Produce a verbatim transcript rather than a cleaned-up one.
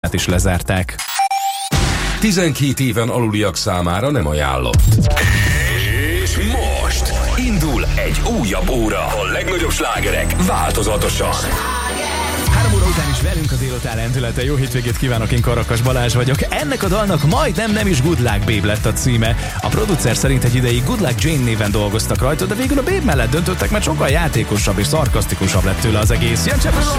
koncertját is lezárták. tizenkét éven aluliak számára nem ajánlott. És most indul egy újabb óra. A legnagyobb slágerek változatosan. Három óra után is velünk a délután lendülete. Jó hétvégét kívánok, én Karakas Balázs vagyok. Ennek a dalnak majdnem nem is Good Luck Babe lett a címe. A producer szerint egy ideig Good Luck Jane néven dolgoztak rajta, de végül a Babe mellett döntöttek, mert sokkal játékosabb és szarkasztikusabb lett tőle az egész. Jön Csepes!